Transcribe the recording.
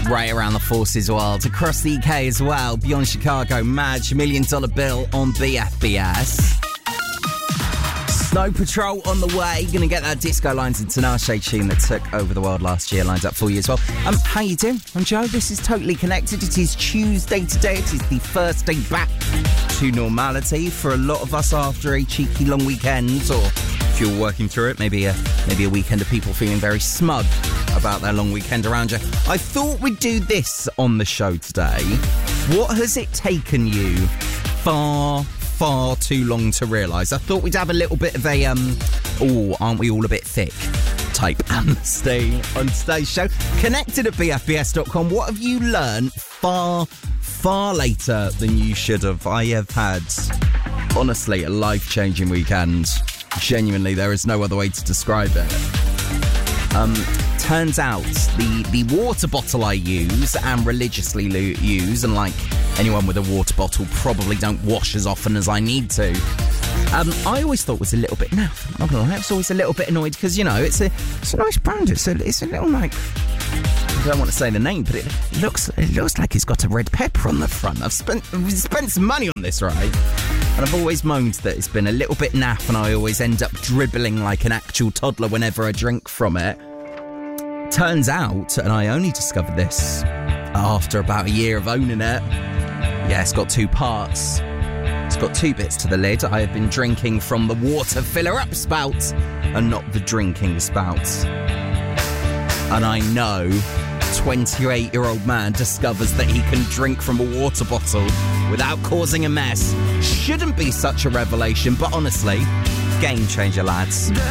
right around the forces world, across the UK as well, beyond Chicago. Madge, $1 Million Bill on BFBS. Snow Patrol on the way. Gonna get that Disco Lines and Tinashe tune that took over the world last year lined up for you as well. How you doing? I'm Joe. This is Totally Connected. It is Tuesday today. It is the first day back to normality for a lot of us after a cheeky long weekend, or if you're working through it, maybe a weekend of people feeling very smug about their long weekend around you. I thought we'd do this on the show today. What has it taken you far too long to realise? I thought we'd have a little bit of a aren't we all a bit thick type on today's show. Connected at bfbs.com. What have you learned far later than you should have? I have had, honestly, a life-changing weekend. Genuinely, there is no other way to describe it. Turns out the water bottle I use and religiously use, and like anyone with a water bottle, probably don't wash as often as I need to. I always thought was a little bit naff. I'm not gonna lie, I was always a little bit annoyed because, you know, it's a nice brand. It's a little, like, I don't want to say the name, but it looks like it's got a red pepper on the front. We've spent some money on this, right? And I've always moaned that it's been a little bit naff, and I always end up dribbling like an actual toddler whenever I drink from it. Turns out, and I only discovered this after about a year of owning it, yeah, it's got two parts. It's got two bits to the lid. I have been drinking from the water filler-up spout and not the drinking spout. And I know 28-year-old man discovers that he can drink from a water bottle without causing a mess. Shouldn't be such a revelation, but honestly, game changer, lads.